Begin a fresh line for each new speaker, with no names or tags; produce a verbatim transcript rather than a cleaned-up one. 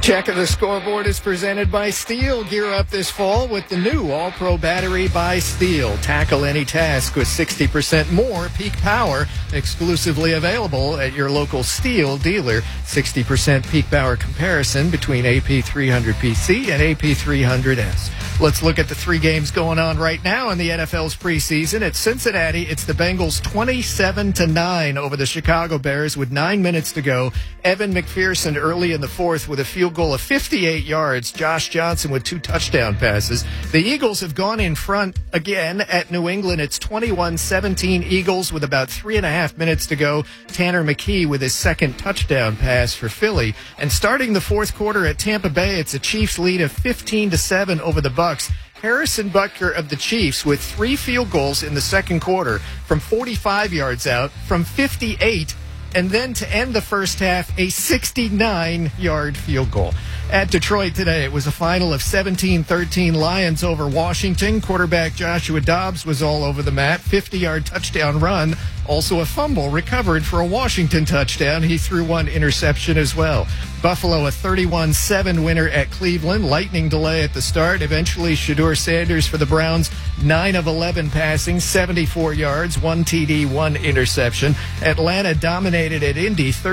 Check of the Scoreboard is presented by Steel. Gear up this fall with the new All-Pro battery by Steel. Tackle any task with sixty percent more peak power. Exclusively available at your local Steel dealer. sixty percent peak power comparison between A P three hundred P C and A P three hundred S. Let's look at the three games going on right now in the N F L's preseason. At Cincinnati, it's the Bengals twenty-seven to nine over the Chicago Bears with nine minutes to go. Evan McPherson early in the fourth with a field goal of fifty-eight yards. Josh Johnson with two touchdown passes. The Eagles have gone in front again at New England. It's twenty-one seventeen Eagles with about three and a half minutes to go. Tanner McKee with his second touchdown pass for Philly. And starting the fourth quarter at Tampa Bay, it's a Chiefs lead of fifteen to seven over the Bucs. Harrison Butker of the Chiefs with three field goals in the second quarter from forty-five yards out, from fifty-eight, and then to end the first half, a sixty-nine-yard field goal. At Detroit today, it was a final of seventeen thirteen Lions over Washington. Quarterback Joshua Dobbs was all over the map. fifty-yard touchdown run. Also a fumble recovered for a Washington touchdown. He threw one interception as well. Buffalo, a thirty-one seven winner at Cleveland. Lightning delay at the start. Eventually, Shedeur Sanders for the Browns, nine of eleven passing, seventy-four yards, one T D, one interception. Atlanta dominated at Indy,